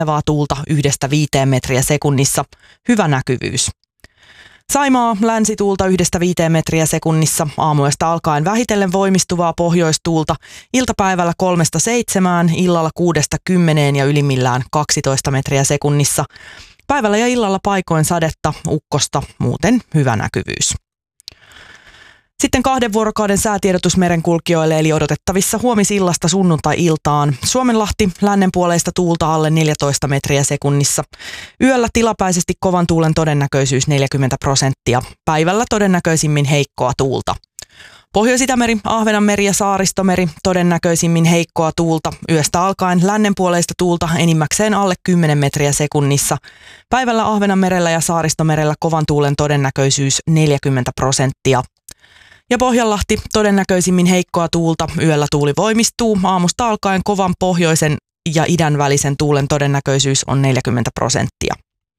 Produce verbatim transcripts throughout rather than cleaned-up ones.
tuulta yhdestä viiteen metriä sekunnissa, hyvä näkyvyys. Saimaa länsituulta yhdestä viiteen metriä sekunnissa, aamuyöstä alkaen vähitellen voimistuvaa pohjoistuulta, iltapäivällä kolmesta seitsemään, illalla kuudesta kymmeneen ja ylimmillään kaksitoista metriä sekunnissa. Päivällä ja illalla paikoin sadetta, ukkosta, muuten hyvä näkyvyys. Sitten kahden vuorokauden säätiedotus merenkulkijoille, eli odotettavissa huomisillasta sunnuntai-iltaan. Suomenlahti lännenpuoleista tuulta alle neljätoista metriä sekunnissa. Yöllä tilapäisesti kovan tuulen todennäköisyys neljäkymmentä prosenttia. Päivällä todennäköisimmin heikkoa tuulta. Pohjois-Itämeri, Ahvenanmeri ja Saaristomeri todennäköisimmin heikkoa tuulta. Yöstä alkaen lännenpuoleista tuulta enimmäkseen alle kymmenen metriä sekunnissa. Päivällä Ahvenanmerellä ja Saaristomerellä kovan tuulen todennäköisyys neljäkymmentä prosenttia. Ja Pohjanlahti todennäköisimmin heikkoa tuulta. Yöllä tuuli voimistuu. Aamusta alkaen kovan pohjoisen ja idän välisen tuulen todennäköisyys on neljäkymmentä prosenttia.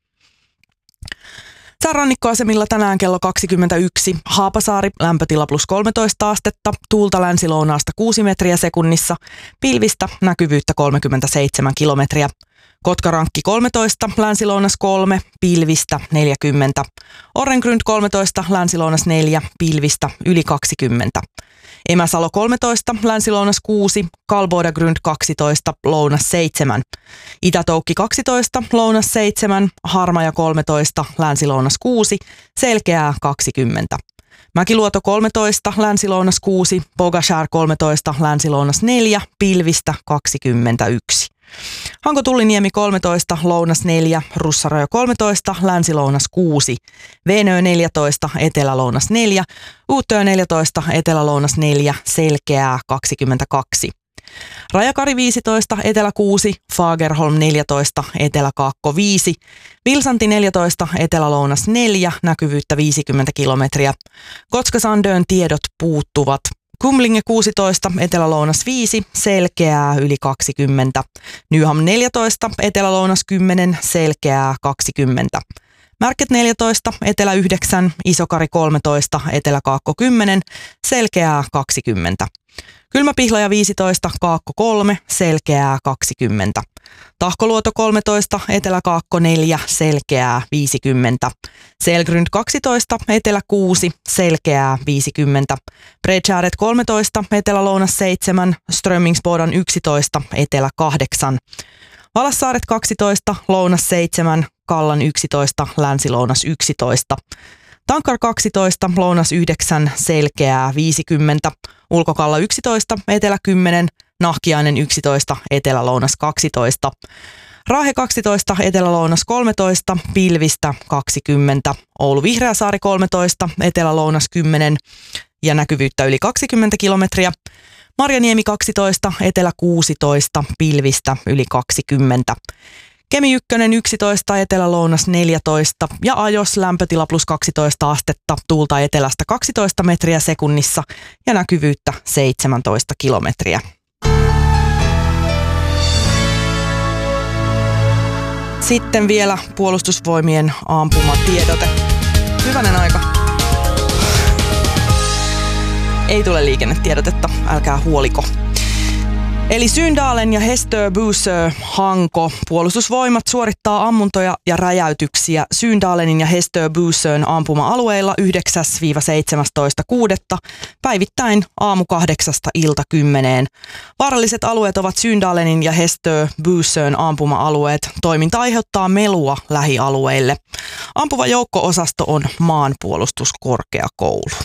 Säärannikkoasemilla tänään kello kaksikymmentäyksi. Haapasaari, lämpötila plus kolmetoista astetta. Tuulta länsilounaasta kuusi metriä sekunnissa. Pilvistä, näkyvyyttä kolmekymmentäseitsemän kilometriä. Kotkarankki kolmetoista, länsilounas kolme, pilvistä neljäkymmentä. Orrengrund kolmetoista, länsilounas neljä, pilvistä yli kaksikymmentä. Emäsalo kolmetoista, länsilounas kuusi, Kalbodagrund kaksitoista, lounas seitsemän. Itätoukki kaksitoista, lounas seitsemän, Harmaja kolmetoista, länsilounas kuusi, Selkeää kaksikymmentä. Mäkiluoto kolmetoista, länsilounas kuusi, Bogashär kolmetoista, länsilounas neljä, pilvistä kaksikymmentäyksi. Hanko-Tulliniemi kolmetoista, lounas neljä, Russarajo kolmetoista, länsilounas kuusi, Veenö neljätoista, etelälounas neljä, Uuttöö neljätoista, etelälounas neljä, Selkeää kaksikymmentäkaksi. Rajakari viisitoista, etelä kuusi, Fagerholm neljätoista, eteläkaakko viisi, Vilsanti neljätoista, etelälounas neljä, näkyvyyttä viisikymmentä kilometriä. Kotka-Sandön tiedot puuttuvat. Kumlinge kuusitoista, etelälounas viisi, Selkeää yli kaksikymmentä. Nyham neljätoista, etelälounas kymmenen, Selkeää kaksikymmentä. Märket neljätoista, etelä yhdeksän, Isokari kolmetoista, eteläkaakko kymmenen, Selkeää kaksikymmentä. Kylmäpihlaja viisitoista, Kaakko kolme, Selkeää kaksikymmentä. Tahkoluoto kolmetoista, eteläkaakko neljä, Selkeää viisikymmentä. Selgrund kaksitoista, etelä kuusi, Selkeää viisikymmentä. Bredshäret kolmetoista, etelälounas seitsemän, Strömmingsbodan yksitoista, etelä kahdeksan. Valassaaret kaksitoista, lounas seitsemän, Kallan yksitoista, länsilounas yksitoista. Tankar kaksitoista, lounas yhdeksän, Selkeää viisikymmentä. Ulkokalla yksitoista, etelä kymmenen, Nahkiainen yksitoista, etelälounas kaksitoista. Raahe kaksitoista, etelälounas kolmetoista, pilvistä kaksikymmentä. Oulu Vihreäsaari kolmetoista, etelälounas kymmenen ja näkyvyyttä yli kaksikymmentä kilometriä. Marjaniemi kaksitoista, etelä kuusitoista, pilvistä yli kaksikymmentä. Kemi ykkönen yksitoista, etelälounas neljätoista ja Ajos lämpötila plus kaksitoista astetta, tuulta etelästä kaksitoista metriä sekunnissa ja näkyvyyttä seitsemäntoista kilometriä. Sitten vielä puolustusvoimien ampumatiedote. Hyvänen aika. Ei tule liikennetiedotetta, älkää huoliko. Eli Syndalen ja Hestö Bussö Hanko. Puolustusvoimat suorittaa ammuntoja ja räjäytyksiä Syndalenin ja Hestö Bussön ampuma-alueilla yhdeksäs seitsemästoista kuudetta päivittäin aamu kahdeksasta ilta kymmeneen. Vaaralliset alueet ovat Syndalenin ja Hestö Bussön ampuma-alueet. Toiminta aiheuttaa melua lähialueille. Ampuva joukko-osasto on maanpuolustuskorkeakoulu.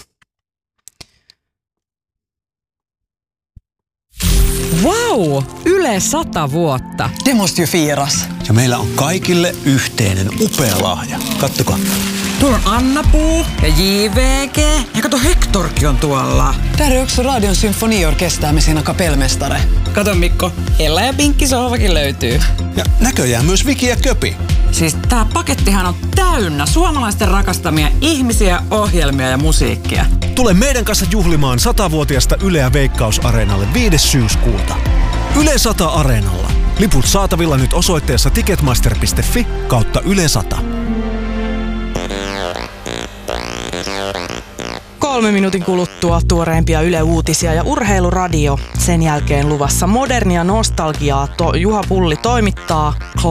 Wow! Yle sata vuotta. Det måste ju firas. Ja meillä on kaikille yhteinen upea lahja. Kattokaa. Tuolla on Anna-Puu ja J V G. Ja kato, Hektorkin on tuolla. Där är också Radion symfoniorkester med sina kapellmästare. Kato Mikko, Ella ja Pinkki sohvakin löytyy. Ja näköjään myös Viki ja Köpi. Siis tää pakettihan on täynnä suomalaisten rakastamia ihmisiä, ohjelmia ja musiikkia. Tule meidän kanssa juhlimaan satavuotiasta Yleä Veikkaus-areenalle viides syyskuuta. Yle sata Areenalla. Liput saatavilla nyt osoitteessa ticketmaster piste fi kautta Yle sata. Kolme minuutin kuluttua tuoreimpia Yle-uutisia ja urheiluradio. Sen jälkeen luvassa modernia nostalgiaa. To- Juha Pulli toimittaa.